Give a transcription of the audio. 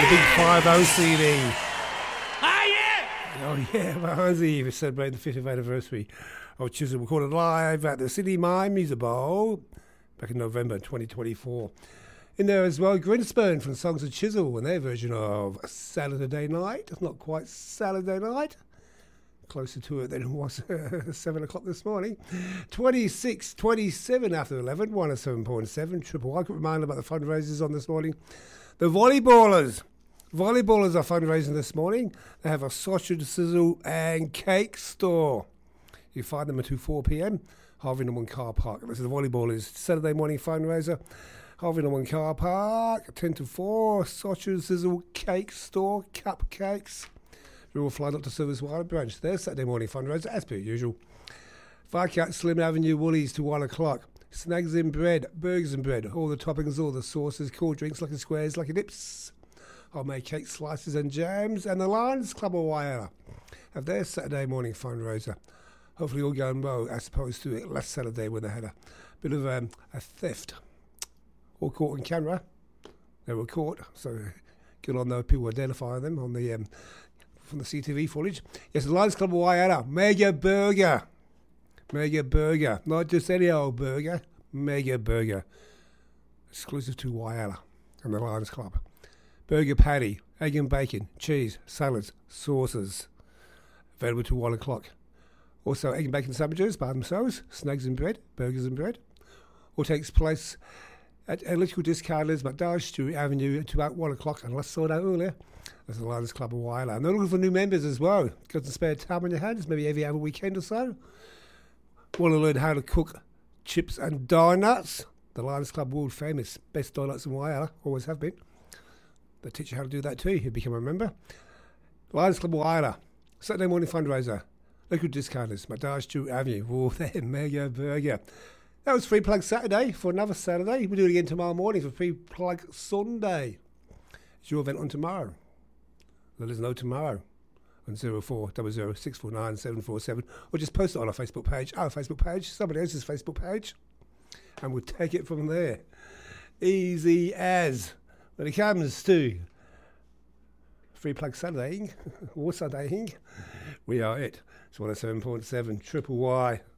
the big 5-0 seeding. Oh yeah, Hansi is celebrating the 50th anniversary of Chisel, recorded live at the City Mime Music Bowl back in November 2024. In there as well, Grinspoon from Songs of Chisel and their version of Saturday Night. It's not quite Saturday night. Closer to it than it was 7 o'clock this morning. 26:27 after 11, 107.7. Triple Y. Quick reminder about the fundraisers on this morning. The Volleyballers. Volleyballers are fundraising this morning. They have a sausage, sizzle and cake store. You find them until 4 p.m. Harvey Norman Car Park. This is the Volleyballers Saturday morning fundraiser. Harvey Norman Car Park, 10 to 4. Sausage, sizzle, cake store, cupcakes. We will fly up to Service Wilder Branch. Their Saturday morning fundraiser, as per usual. Viscount Slim Avenue, Woolies to 1 o'clock. Snags in bread, burgers and bread. All the toppings, all the sauces, cool drinks, lucky squares, lucky dips. Homemade cake slices and jams. And the Lions Club of Waiara have their Saturday morning fundraiser. Hopefully all going well, as opposed to it last Saturday when they had a bit of a theft. All caught on camera. They were caught, so good on those people identifying them on the from the CTV footage. Yes, the Lions Club of Waiara, Mega Burger. Mega Burger. Not just any old burger, Mega Burger. Exclusive to Waiara and the Lions Club. Burger patty, egg and bacon, cheese, salads, sauces. Available till 1 o'clock. Also egg and bacon sandwiches by themselves, snags and bread, burgers and bread. All takes place at Electrical Discarders, McDowell Stewart Avenue to about 1 o'clock, unless sold out earlier. That's the Lions Club of Waiara. And they're looking for new members as well. Got some spare time on your hands, maybe every other weekend or so. Want to learn how to cook chips and donuts? The Lions Club, world famous, best donuts in Waiara, always have been. They teach you how to do that too, you become a member. Lions Club of Waiara, Saturday morning fundraiser. Local discounters, McDowell Stewart Avenue. Oh, their Mega Burger. That was Free Plug Saturday for another Saturday. We'll do it again tomorrow morning for Free Plug Sunday. It's your event on tomorrow. Let us know tomorrow on 0400 649 747, or just post it on our Facebook page, somebody else's Facebook page, and we'll take it from there. Easy as. When it comes to Free Plug Saturday, or Sunday, we are it. It's 107.7 Triple Y.